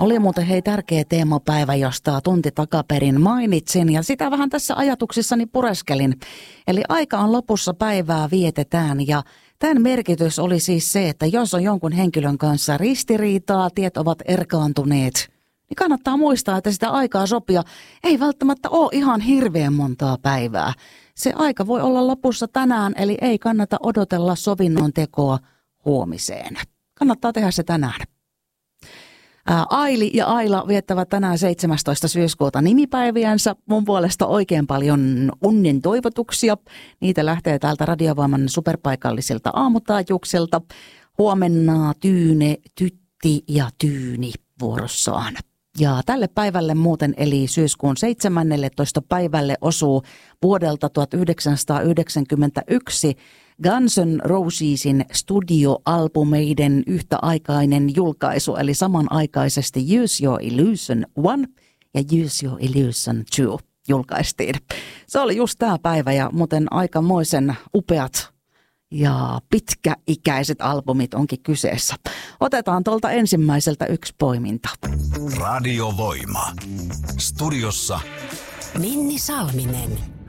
Oli muuten hei tärkeä teemapäivä, josta tunti takaperin mainitsin ja sitä vähän tässä ajatuksissani pureskelin. Eli aika on lopussa, päivää vietetään ja tämän merkitys oli siis se, että jos on jonkun henkilön kanssa ristiriitaa, tiet ovat erkaantuneet, niin kannattaa muistaa, että sitä aikaa sopia ei välttämättä ole ihan hirveän montaa päivää. Se aika voi olla lopussa tänään, eli ei kannata odotella sovinnon tekoa huomiseen. Kannattaa tehdä se tänään. Aili ja Aila viettävät tänään 17. syyskuuta nimipäiviänsä. Mun puolesta oikein paljon onnen toivotuksia. Niitä lähtee täältä Radiovoiman superpaikallisilta aamutaajuuksilta. Huomenna Tyyne, Tytti ja Tyyni vuorossaan. Ja tälle päivälle muuten, eli syyskuun 17. päivälle osuu vuodelta 1991 Guns N' Rosesin studioalbumeiden yhtäaikainen julkaisu, eli samanaikaisesti Use Your Illusion 1 ja Use Your Illusion 2 julkaistiin. Se oli just tämä päivä ja muuten aikamoisen upeat ja pitkäikäiset albumit onkin kyseessä. Otetaan tuolta ensimmäiseltä yksi poiminta. Radiovoima. Studiossa Minni Salminen.